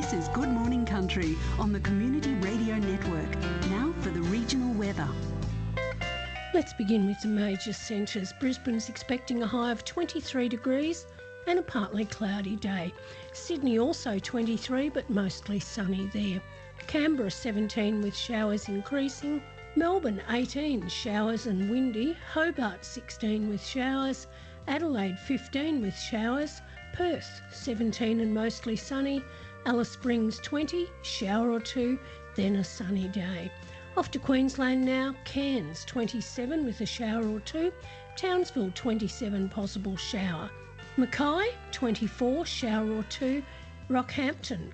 This is Good Morning Country on the Community Radio Network. Now for the regional weather. Let's begin with the major centres. Brisbane's expecting a high of 23 degrees and a partly cloudy day. Sydney also 23 but mostly sunny there. Canberra 17 with showers increasing. Melbourne 18, showers and windy. Hobart 16 with showers. Adelaide 15 with showers. Perth 17 and mostly sunny. Alice Springs 20, shower or two, then a sunny day. Off to Queensland now. Cairns 27 with a shower or two. Townsville 27, possible shower. Mackay 24, shower or two. Rockhampton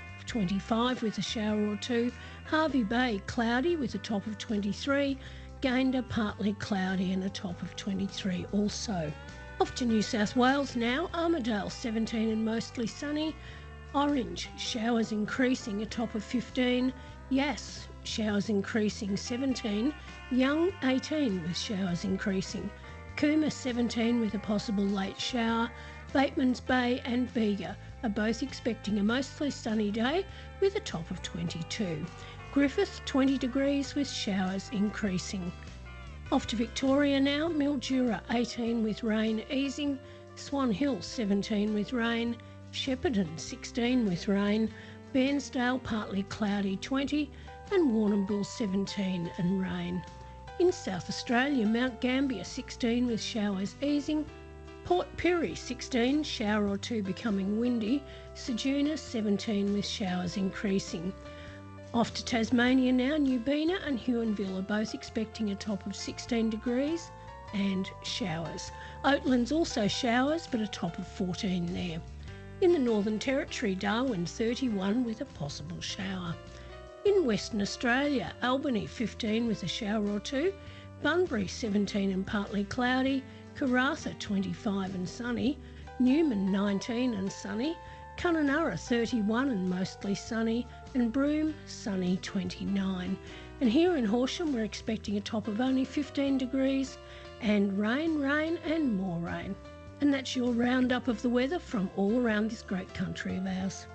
25 with a shower or two. Hervey Bay cloudy with a top of 23. Gayndah partly cloudy and a top of 23 also. Off to New South Wales now. Armidale 17 and mostly sunny. Orange, showers increasing, a top of 15. Yass, showers increasing, 17. Young 18 with showers increasing. Cooma 17 with a possible late shower. Batemans Bay and Bega are both expecting a mostly sunny day with a top of 22. Griffith 20 degrees with showers increasing. Off to Victoria now. Mildura 18 with rain easing. Swan Hill 17 with rain. Shepparton 16 with rain. Bairnsdale partly cloudy 20 and Warrnambool 17 and rain. In South Australia, Mount Gambier 16 with showers easing. Port Pirie 16, shower or two becoming windy. Ceduna 17 with showers increasing. Off to Tasmania now. Newbina and Huonville are both expecting a top of 16 degrees and showers. Oatlands also showers but a top of 14 there. In the Northern Territory, Darwin 31 with a possible shower. In Western Australia, Albany 15 with a shower or two. Bunbury 17 and partly cloudy. Karratha 25 and sunny. Newman 19 and sunny. Kununurra 31 and mostly sunny. And Broome sunny 29. And here in Horsham we're expecting a top of only 15 degrees and rain, rain and more rain. And that's your roundup of the weather from all around this great country of ours.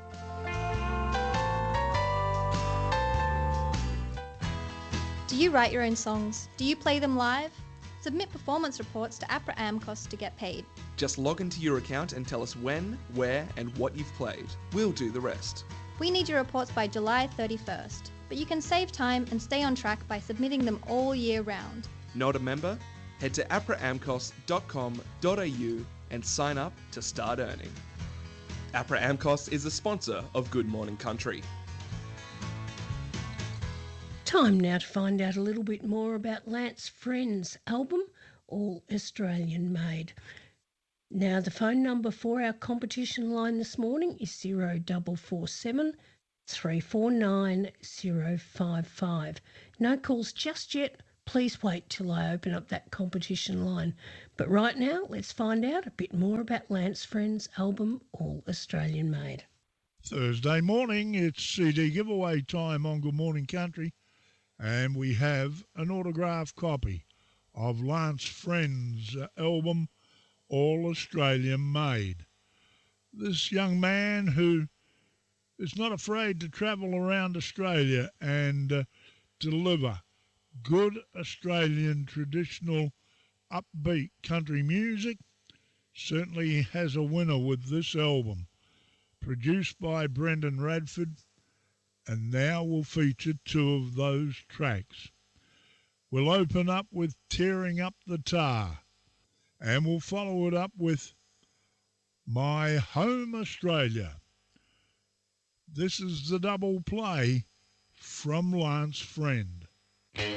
Do you write your own songs? Do you play them live? Submit performance reports to APRA AMCOS to get paid. Just log into your account and tell us when, where and what you've played. We'll do the rest. We need your reports by July 31st, but you can save time and stay on track by submitting them all year round. Not a member? Head to apraamcos.com.au and sign up to start earning. APRA AMCOS is a sponsor of Good Morning Country. Time now to find out a little bit more about Lance Friend's album, All Australian Made. Now the phone number for our competition line this morning is 0447 349 055. No calls just yet. Please wait till I open up that competition line. But right now, let's find out a bit more about Lance Friend's album, All Australian Made. Thursday morning, it's CD giveaway time on Good Morning Country, and we have an autographed copy of Lance Friend's album, All Australian Made. This young man who is not afraid to travel around Australia and deliver good Australian traditional upbeat country music, certainly has a winner with this album, produced by Brendan Radford, and now we'll feature two of those tracks. We'll open up with Tearing Up the Tar, and we'll follow it up with My Home Australia. This is the double play from Lance Friend.